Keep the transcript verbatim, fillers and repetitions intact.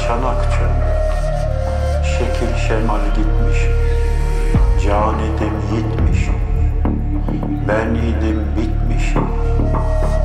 çanak çöndü. Şekil şemal gitmiş. Can idim yitmiş. Ben idim bitmiş.